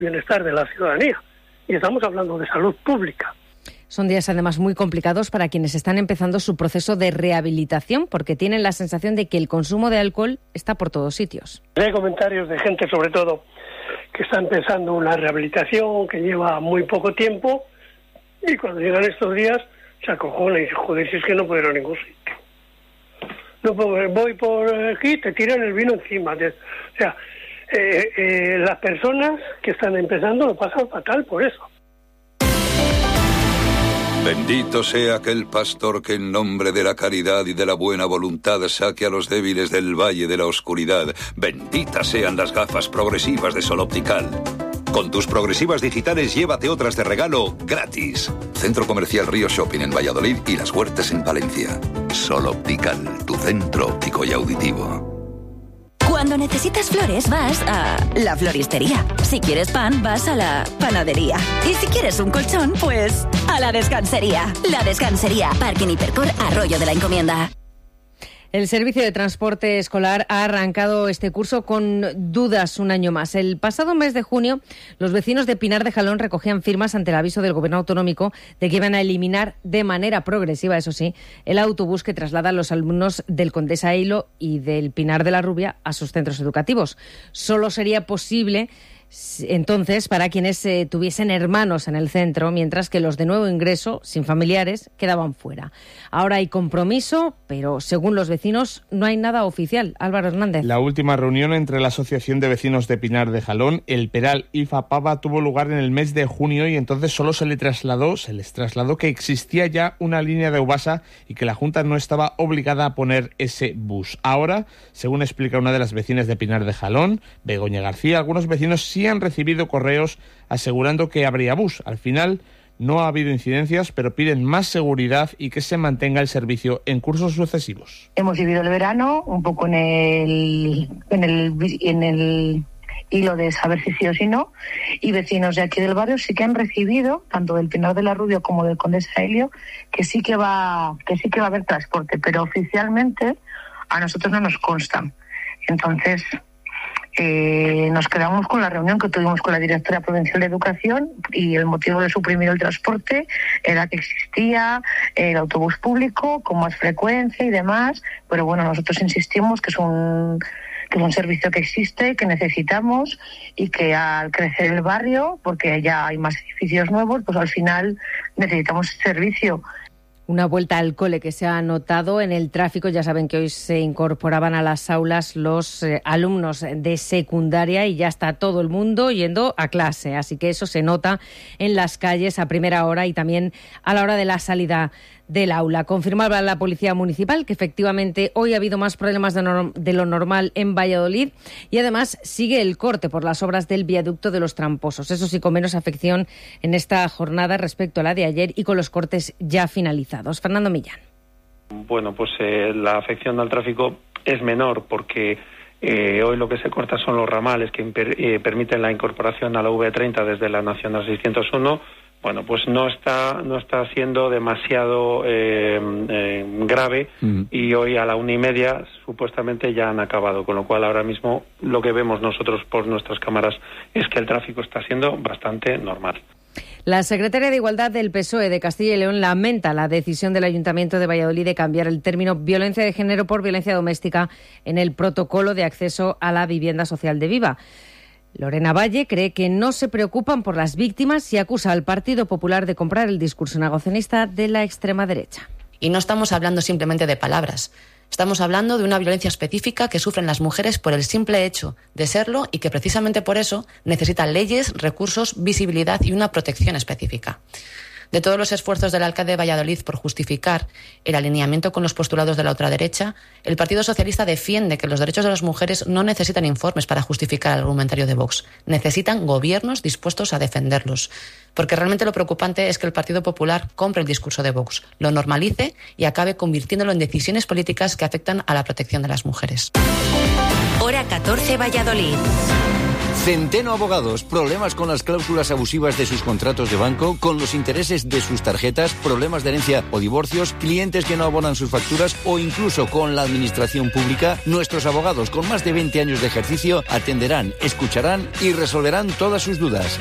bienestar de la ciudadanía. Y estamos hablando de salud pública. Son días además muy complicados para quienes están empezando su proceso de rehabilitación porque tienen la sensación de que el consumo de alcohol está por todos sitios. Hay comentarios de gente, sobre todo, que está empezando una rehabilitación que lleva muy poco tiempo y cuando llegan estos días se acojona y dice, joder, si es que no puedo ir a ningún sitio. No puedo, voy por aquí, te tiran el vino encima. O sea, las personas que están empezando lo pasan fatal por eso. Bendito sea aquel pastor que en nombre de la caridad y de la buena voluntad saque a los débiles del valle de la oscuridad. Benditas sean las gafas progresivas de Sol Optical. Con tus progresivas digitales llévate otras de regalo gratis. Centro Comercial Río Shopping en Valladolid y Las Huertas en Palencia. Sol Optical, tu centro óptico y auditivo. Cuando necesitas flores vas a la floristería. Si quieres pan vas a la panadería. Y si quieres un colchón, pues a la descansería. La Descansería, Parking Hipercor, Arroyo de la Encomienda. El Servicio de Transporte Escolar ha arrancado este curso con dudas un año más. El pasado mes de junio, los vecinos de Pinar de Jalón recogían firmas ante el aviso del Gobierno autonómico de que iban a eliminar de manera progresiva, eso sí, el autobús que traslada a los alumnos del Condesa Eilo y del Pinar de la Rubia a sus centros educativos. Solo sería posible entonces para quienes tuviesen hermanos en el centro, mientras que los de nuevo ingreso, sin familiares, quedaban fuera. Ahora hay compromiso, pero según los vecinos no hay nada oficial. Álvaro Hernández. La última reunión entre la Asociación de Vecinos de Pinar de Jalón, El Peral y Fapava tuvo lugar en el mes de junio y entonces solo se les trasladó que existía ya una línea de Ubasa y que la Junta no estaba obligada a poner ese bus. Ahora, según explica una de las vecinas de Pinar de Jalón, Begoña García, algunos vecinos sí han recibido correos asegurando que habría bus. Al final no ha habido incidencias, pero piden más seguridad y que se mantenga el servicio en cursos sucesivos. Hemos vivido el verano un poco en el hilo de saber si sí o si no, y vecinos de aquí del barrio sí que han recibido, tanto del Pinar de la Rubia como del Condesa Eilo, que sí que va a haber transporte, pero oficialmente a nosotros no nos consta. Entonces nos quedamos con la reunión que tuvimos con la directora provincial de Educación y el motivo de suprimir el transporte era que existía el autobús público con más frecuencia y demás, pero bueno, nosotros insistimos que es un servicio que existe, que necesitamos y que al crecer el barrio, porque ya hay más edificios nuevos, pues al final necesitamos ese servicio. Una vuelta al cole que se ha notado en el tráfico. Ya saben que hoy se incorporaban a las aulas los alumnos de secundaria y ya está todo el mundo yendo a clase. Así que eso se nota en las calles a primera hora y también a la hora de la salida del aula. Confirmaba la Policía Municipal que efectivamente hoy ha habido más problemas de lo normal en Valladolid y además sigue el corte por las obras del viaducto de los Tramposos. Eso sí, con menos afección en esta jornada respecto a la de ayer y con los cortes ya finalizados. Fernando Millán. Bueno, pues la afección al tráfico es menor porque hoy lo que se corta son los ramales que permiten la incorporación a la V30 desde la Nacional 601. Bueno, pues no está siendo demasiado grave y hoy a la 1:30 supuestamente ya han acabado, con lo cual ahora mismo lo que vemos nosotros por nuestras cámaras es que el tráfico está siendo bastante normal. La secretaria de Igualdad del PSOE de Castilla y León lamenta la decisión del Ayuntamiento de Valladolid de cambiar el término violencia de género por violencia doméstica en el protocolo de acceso a la vivienda social de Viva. Lorena Valle cree que no se preocupan por las víctimas y acusa al Partido Popular de comprar el discurso negacionista de la extrema derecha. Y no estamos hablando simplemente de palabras. Estamos hablando de una violencia específica que sufren las mujeres por el simple hecho de serlo y que precisamente por eso necesitan leyes, recursos, visibilidad y una protección específica. De todos los esfuerzos del alcalde de Valladolid por justificar el alineamiento con los postulados de la ultraderecha, el Partido Socialista defiende que los derechos de las mujeres no necesitan informes para justificar el argumentario de Vox. Necesitan gobiernos dispuestos a defenderlos. Porque realmente lo preocupante es que el Partido Popular compre el discurso de Vox, lo normalice y acabe convirtiéndolo en decisiones políticas que afectan a la protección de las mujeres. Hora 14, Valladolid. Centeno Abogados, problemas con las cláusulas abusivas de sus contratos de banco, con los intereses de sus tarjetas, problemas de herencia o divorcios, clientes que no abonan sus facturas o incluso con la administración pública. Nuestros abogados con más de 20 años de ejercicio atenderán, escucharán y resolverán todas sus dudas.